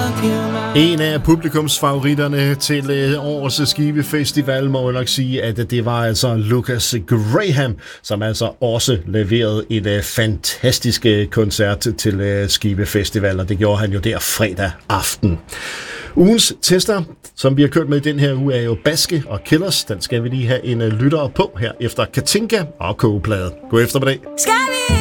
En af publikumsfavoritterne til årets Skive Festival må jeg nok sige, at det var altså Lucas Graham, som altså også leverede et fantastisk koncert til Skive Festival, og det gjorde han jo der fredag aften. Ugens tester, som vi har kørt med i den her uge, er jo Baske og Killers. Den skal vi lige have en lytter på her efter Katinka og Kogeplade. God eftermiddag.